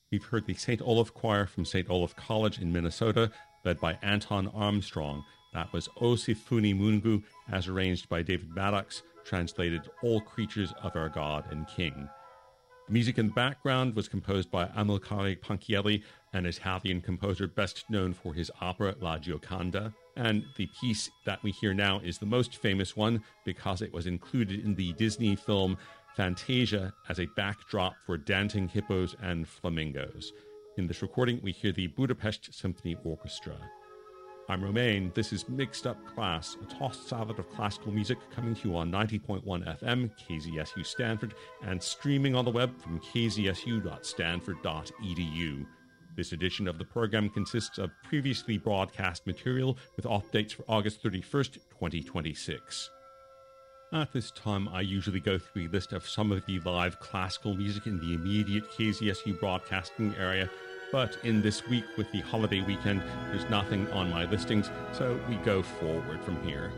We've heard the St. Olaf Choir from St. Olaf College in Minnesota, led by Anton Armstrong. That was O Sifuni Mungu, as arranged by David Maddox, translated All Creatures of Our God and King. The music in the background was composed by Amilcare Ponchielli, an Italian composer best known for his opera La Gioconda. And the piece that we hear now is the most famous one because it was included in the Disney film Fantasia as a backdrop for dancing hippos and flamingos. In this recording, we hear the Budapest Symphony Orchestra. I'm Romain. This is Mixed Up Class, a tossed salad of classical music coming to you on 90.1 FM, KZSU Stanford, and streaming on the web from kzsu.stanford.edu. This edition of the program consists of previously broadcast material with off-dates for August 31st, 2026. At this time, I usually go through a list of some of the live classical music in the immediate KZSU broadcasting area, but in this week with the holiday weekend, there's nothing on my listings, so we go forward from here.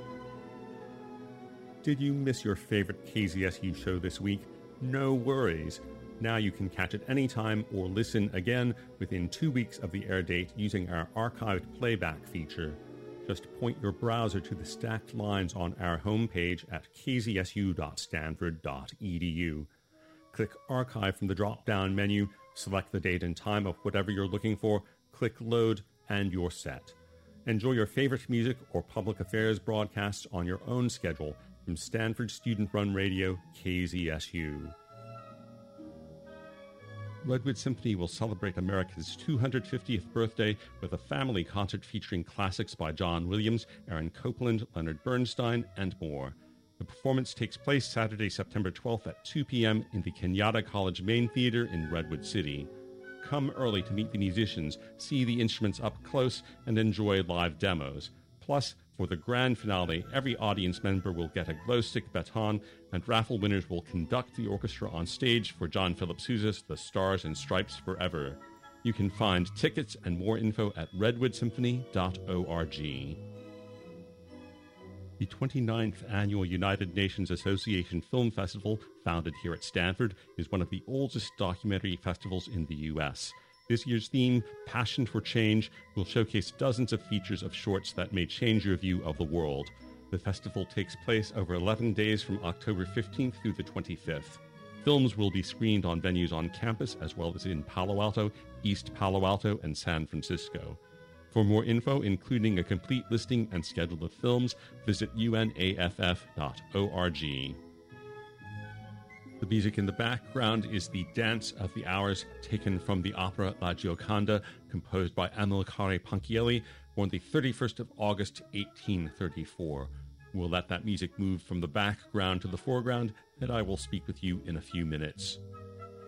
Did you miss your favorite KZSU show this week? No worries. Now you can catch it anytime or listen again within 2 weeks of the air date using our archived playback feature. Just point your browser to the stacked lines on our homepage at kzsu.stanford.edu. Click Archive from the drop-down menu, select the date and time of whatever you're looking for, click Load, and you're set. Enjoy your favorite music or public affairs broadcasts on your own schedule from Stanford Student-Run Radio, KZSU. Redwood Symphony will celebrate America's 250th birthday with a family concert featuring classics by John Williams, Aaron Copland, Leonard Bernstein, and more. The performance takes place Saturday, September 12th at 2 p.m. in the Kenyatta College Main Theater in Redwood City. Come early to meet the musicians, see the instruments up close, and enjoy live demos. Plus, for the grand finale, every audience member will get a glow-stick baton, and raffle winners will conduct the orchestra on stage for John Philip Sousa's The Stars and Stripes Forever. You can find tickets and more info at redwoodsymphony.org. The 29th Annual United Nations Association Film Festival, founded here at Stanford, is one of the oldest documentary festivals in the U.S. This year's theme, Passion for Change, will showcase dozens of features of shorts that may change your view of the world. The festival takes place over 11 days from October 15th through the 25th. Films will be screened on venues on campus as well as in Palo Alto, East Palo Alto, and San Francisco. For more info, including a complete listing and schedule of films, visit unaff.org. The music in the background is the Dance of the Hours, taken from the opera La Gioconda, composed by Amilcare Ponchielli, born the 31st of August, 1834. We'll let that music move from the background to the foreground, and I will speak with you in a few minutes.